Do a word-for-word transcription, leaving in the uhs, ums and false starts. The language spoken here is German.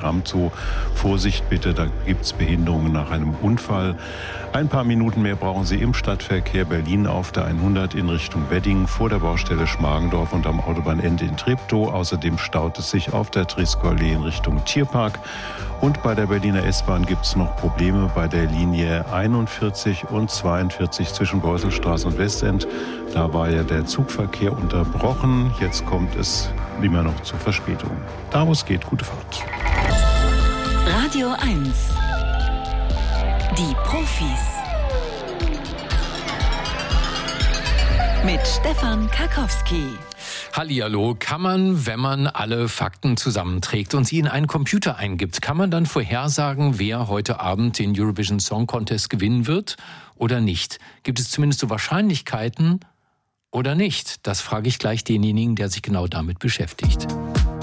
Telegramm zu. Vorsicht bitte, da gibt es Behinderungen nach einem Unfall. Ein paar Minuten mehr brauchen Sie im Stadtverkehr Berlin auf der hundert in Richtung Wedding, vor der Baustelle Schmargendorf und am Autobahnende in Treptow. Außerdem staut es sich auf der Triskoallee in Richtung Tierpark. Und bei der Berliner S-Bahn gibt es noch Probleme bei der Linie einundvierzig und zweiundvierzig zwischen Geuselstraße und Westend. Da war ja der Zugverkehr unterbrochen. Jetzt kommt es immer noch zur Verspätung. Da wo es geht, gute Fahrt. Radio eins. Die Profis. Mit Stefan Karkowski. Hallihallo, kann man, wenn man alle Fakten zusammenträgt und sie in einen Computer eingibt, kann man dann vorhersagen, wer heute Abend den Eurovision Song Contest gewinnen wird oder nicht? Gibt es zumindest so Wahrscheinlichkeiten oder nicht? Das frage ich gleich denjenigen, der sich genau damit beschäftigt.